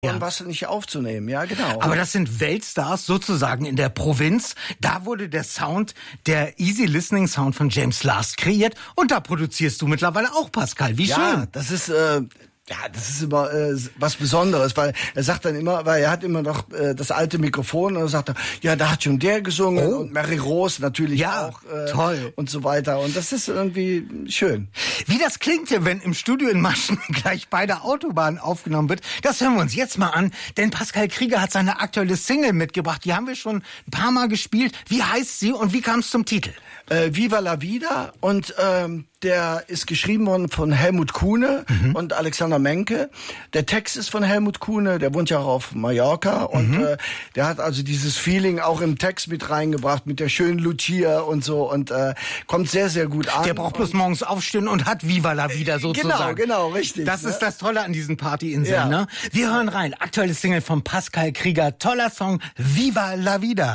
was nicht aufzunehmen. Ja, genau. Aber das sind Weltstars sozusagen in der Provinz. Da wurde der Sound, der Easy Listening Sound von James Last kreiert. Und da produzierst du mittlerweile auch, Pascal. Wie schön. Das ist immer was Besonderes, weil er sagt dann immer, weil er hat immer noch das alte Mikrofon und dann sagt er, ja, da hat schon der gesungen und Mary Rose natürlich auch. Toll. Und so weiter. Und das ist irgendwie schön. Wie das klingt hier, wenn im Studio in Maschen gleich bei der Autobahn aufgenommen wird, das hören wir uns jetzt mal an. Denn Pascal Krieger hat seine aktuelle Single mitgebracht. Die haben wir schon ein paar Mal gespielt. Wie heißt sie und wie kam es zum Titel? Viva la Vida und der ist geschrieben worden von Helmut Kuhne und Alexander Menke. Der Text ist von Helmut Kuhne, der wohnt ja auch auf Mallorca und der hat also dieses Feeling auch im Text mit reingebracht, mit der schönen Lucia und so und kommt sehr, sehr gut an. Der braucht bloß morgens aufstehen und hat Viva la Vida sozusagen. Genau, richtig. Das ist das Tolle an diesen Partyinseln, ne? Wir hören rein. Aktuelle Single von Pascal Krieger. Toller Song, Viva la Vida.